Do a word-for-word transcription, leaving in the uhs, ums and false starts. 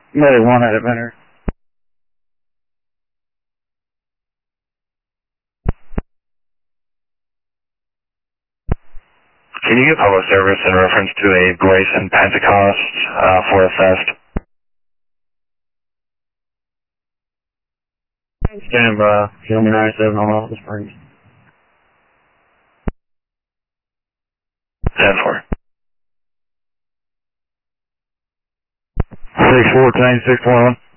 Maybe one at a minute. Can you get public service in reference to a Grayson Pentecost uh, for a fest? Stand by. Kill me ninety-seven on Austin Springs. ten four. six fourteen, six twenty-one.